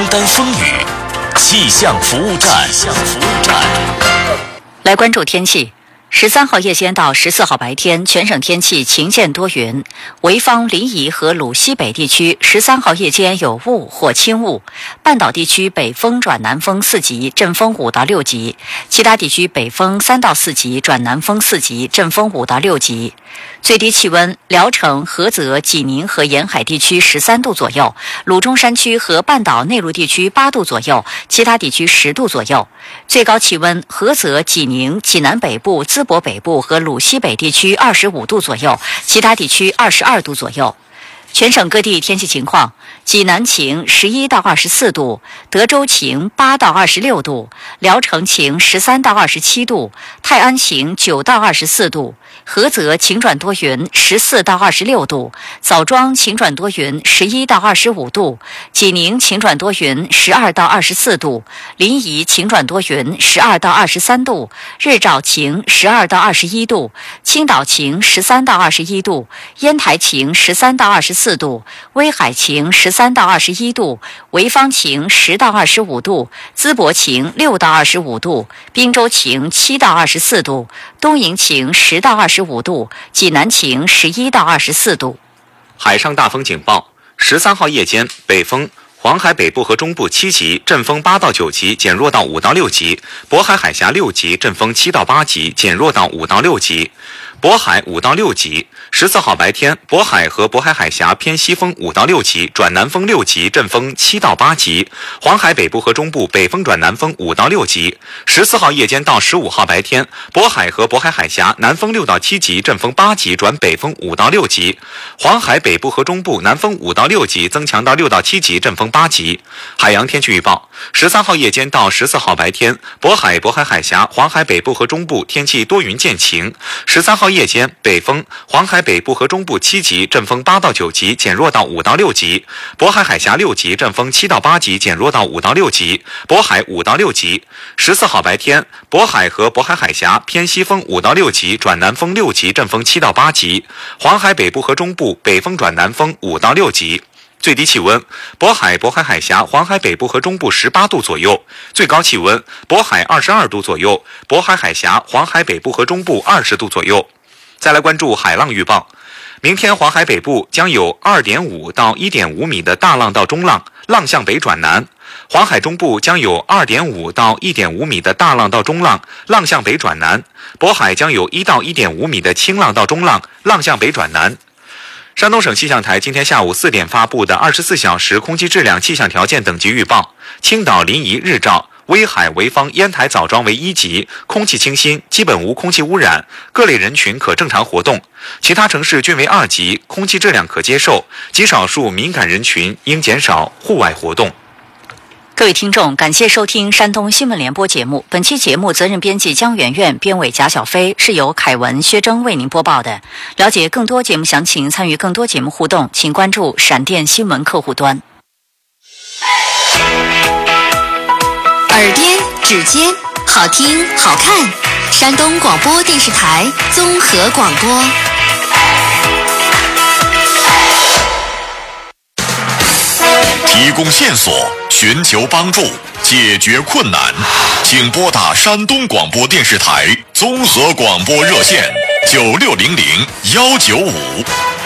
丹风雨气象服务站。 来关注天气。13号夜间到14号白天，全省天气晴见多云，潍坊、临沂和鲁西北地区13号夜间有雾或轻雾，半岛地区北风转南风4级，阵风5到6级，其他地区北风3到4级转南风4级，阵风5到6级。最低气温，聊城、菏泽、济宁和沿海地区13度左右，鲁中山区和半岛内陆地区8度左右，其他地区10度左右。最高气温，菏泽、济宁、济南北部、淄博北部和鲁西北地区25度左右，其他地区22度左右。全省各地天气情况：济南晴11到24度，德州晴8到26度，聊城晴13到27度，泰安晴9到24度，菏泽晴转多云14到26度，枣庄晴转多云11到25度，济宁晴转多云12到24度，临沂晴转多云12到23度，日照晴12到21度，青岛晴13到21度，烟台晴13到24度，威海晴13到21度，潍坊晴10到25度，淄博晴6到25度，滨州晴7到24度，东营晴10到25度，济南晴11到24度。 海上大风警报：13号夜间，北风，黄海北部和中部7级，阵风8到9级，减弱到5到6级；渤海海峡6级，阵风7到8级，减弱到5到6级；渤海5到6级。14号白天，渤海和渤海海峡偏西风5到6级，转南风6级，阵风7到8级；黄海北部和中部北风转南风5到6级。14号夜间到15号白天，渤海和渤海海峡南风6到7级，阵风8级，转北风5到6级；黄海北部和中部南风5到6级，增强到6到7级，阵风8级。海洋天气预报：13号夜间到14号白天，渤海、渤海海峡、黄海北部和中部天气多云见晴。13号夜间，北风，黄海北部和中部7级，阵风8到9级，减弱到5到6级；渤海海峡6级，阵风7到8级，减弱到5到6级；渤海5到6级。14号白天，渤海和渤海海峡偏西风5到6级，转南风6级，阵风7到8级；黄海北部和中部北风转南风5到6级。最低气温，渤海、渤海海峡、黄海北部和中部18度左右；最高气温，渤海22度左右，渤海海峡、黄海北部和中部20度左右。再来关注海浪预报。明天黄海北部将有 2.5 到 1.5 米的大浪到中浪，浪向北转南；黄海中部将有 2.5 到 1.5 米的大浪到中浪，浪向北转南；渤海将有1到 1.5 米的轻浪到中浪，浪向北转南。山东省气象台今天下午4点发布的24小时空气质量气象条件等级预报：青岛、临沂日照，威海、潍坊、烟台、枣庄为1级，空气清新，基本无空气污染，各类人群可正常活动；其他城市均为2级，空气质量可接受，极少数敏感人群应减少户外活动。 各位听众，感谢收听山东新闻联播节目。本期节目责任编辑江媛媛，编委贾小飞，是由凯文、薛征为您播报的。了解更多节目详情，参与更多节目互动，请关注闪电新闻客户端。 耳边、指尖，好听好看。山东广播电视台综合广播。 提供线索，寻求帮助，解决困难，请拨打山东广播电视台综合广播热线9600 195。